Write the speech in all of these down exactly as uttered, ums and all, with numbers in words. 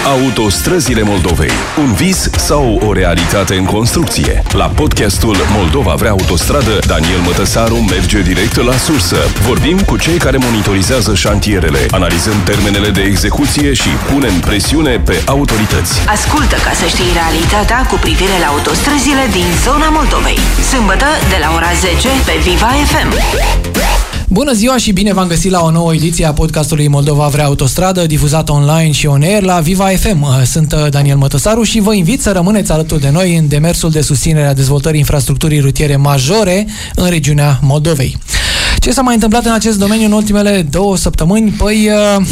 Autostrăzile Moldovei. Un vis sau o realitate în construcție? La podcastul Moldova vrea autostradă, Daniel Mătăsaru merge direct la sursă. Vorbim cu cei care monitorizează șantierele, analizăm termenele de execuție și punem presiune pe autorități. Ascultă ca să știi realitatea cu privire la autostrăzile din zona Moldovei. Sâmbătă de la ora zece pe Viva F M. Bună ziua și bine v-am găsit la o nouă ediție a podcastului Moldova vrea autostradă, difuzat online și on air la Viva F M. Sunt Daniel Mătăsaru și vă invit să rămâneți alături de noi în demersul de susținere a dezvoltării infrastructurii rutiere majore în regiunea Moldovei. Ce s-a mai întâmplat în acest domeniu în ultimele două săptămâni? Păi,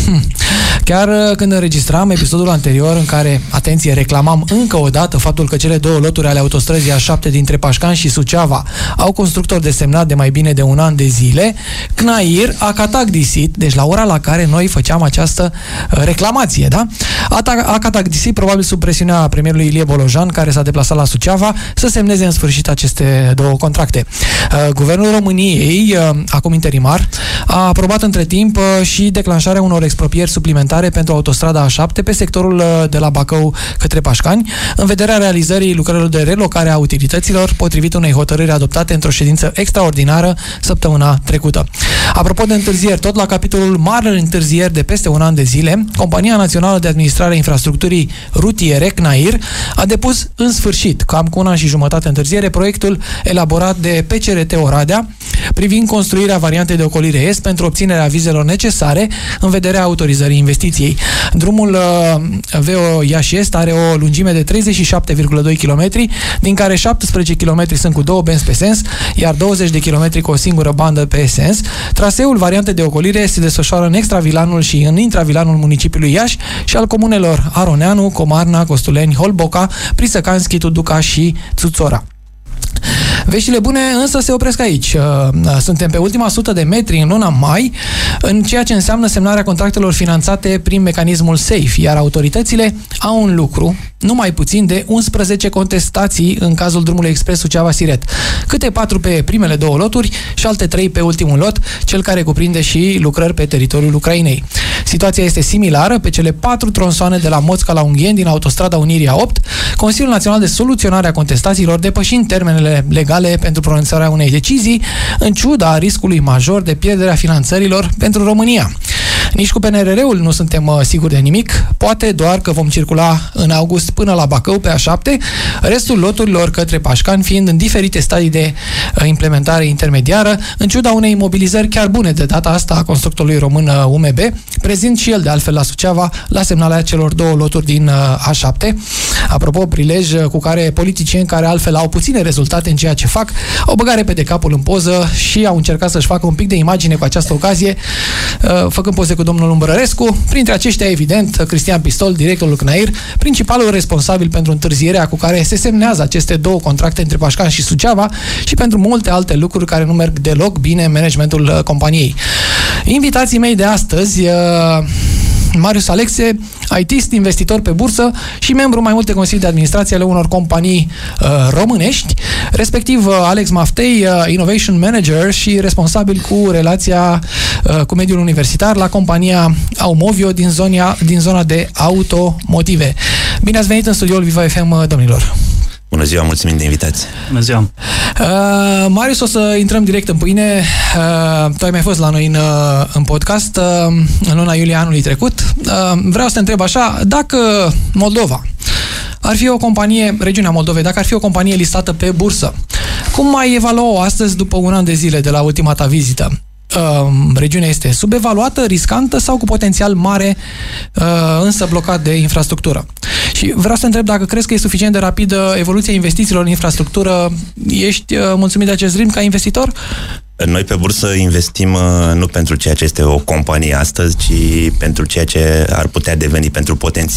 chiar când înregistram episodul anterior în care, atenție, reclamam încă o dată faptul că cele două loturi ale autostrăzii A șapte dintre Pașcani și Suceava au constructor desemnat de mai bine de un an de zile, C N A I R a catagdisit, deci la ora la care noi făceam această reclamație, da? A catagdisit, probabil sub presiunea premierului Ilie Bolojan, care s-a deplasat la Suceava, să semneze în sfârșit aceste două contracte. Guvernul României, acum interimar, a aprobat între timp și declanșarea unor exproprieri suplimentare pentru autostrada A șapte pe sectorul de la Bacău către Pașcani, în vederea realizării lucrărilor de relocare a utilităților, potrivit unei hotărâri adoptate într-o ședință extraordinară săptămâna trecută. Apropo de întârzieri, tot la capitolul marilor întârzieri de peste un an de zile, Compania Națională de Administrare a Infrastructurii Rutiere, C N A I R, a depus în sfârșit, cam cu un an și jumătate întârziere, proiectul elaborat de P C R T Oradea privind construirea variantei de ocolire est pentru obținerea vizelor necesare în vederea autorizării investiției. Drumul V O Iași Est are o lungime de treizeci și șapte virgulă doi kilometri, din care șaptesprezece kilometri sunt cu două benzi pe sens, iar douăzeci de kilometri cu o singură bandă pe sens. Traseul variantei de ocolire se desfășoară în extravilanul și în intravilanul municipiului Iași și al comunelor Aroneanu, Comarna, Costuleni, Holboca, Prisăcanski, Tuduca și Țuțora. Veștile bune însă se opresc aici. Suntem pe ultima sută de metri în luna mai, în ceea ce înseamnă semnarea contractelor finanțate prin mecanismul SAFE, iar autoritățile au un lucru, nu mai puțin de unsprezece contestații în cazul drumului expres Suceava-Siret. Câte patru pe primele două loturi și alte trei pe ultimul lot, cel care cuprinde și lucrări pe teritoriul Ucrainei. Situația este similară pe cele patru tronsoane de la Moțca la Ungheni din autostrada Unirii A opt, Consiliul Național de Soluționare a Contestațiilor depășind termenele legale pentru pronunțarea unei decizii, în ciuda riscului major de pierderea finanțărilor pentru România. Nici cu P N R R-ul nu suntem uh, siguri de nimic, poate doar că vom circula în august până la Bacău pe A șapte, restul loturilor către Pașcani fiind în diferite stadii de uh, implementare intermediară, în ciuda unei mobilizări chiar bune de data asta a constructorului român uh, U M B, prezent și el de altfel la Suceava la semnalarea celor două loturi din uh, A șapte. Apropo, prilej uh, cu care politicieni care altfel au puține rezultate în ceea ce fac, au băgat repede capul în poză și au încercat să-și facă un pic de imagine cu această ocazie, uh, făcând poze cu domnul Umbrărescu, printre aceștia, evident, Cristian Pistol, directorul C N A I R, principalul responsabil pentru întârzierea cu care se semnează aceste două contracte între Pașcani și Suceava și pentru multe alte lucruri care nu merg deloc bine în managementul uh, companiei. Invitații mei de astăzi, uh, Marius Alexe, I T-ist, investitor pe bursă și membru mai multe consilii de administrație ale unor companii uh, românești, respectiv uh, Alex Maftei, uh, Innovation Manager și responsabil cu relația uh, cu mediul universitar la compania Aumovio din zona, din zona de automotive. Bine ați venit în studioul Viva F M, domnilor! Bună ziua, mulțumim de invitație. Bună ziua. Uh, Marius, o să intrăm direct în pâine. Uh, tu ai mai fost la noi în, în podcast uh, în luna iulie anului trecut. Uh, vreau să te întreb așa, dacă Moldova ar fi o companie, regiunea Moldovei, dacă ar fi o companie listată pe bursă, cum ai evalua-o astăzi după un an de zile de la ultima ta vizită? Uh, regiunea este subevaluată, riscantă sau cu potențial mare, uh, însă blocat de infrastructură? Și vreau să întreb dacă crezi că e suficient de rapidă evoluția investițiilor în infrastructură. Ești uh, mulțumit de acest ritm ca investitor? Noi pe bursă investim uh, nu pentru ceea ce este o companie astăzi, ci pentru ceea ce ar putea deveni, pentru potențial.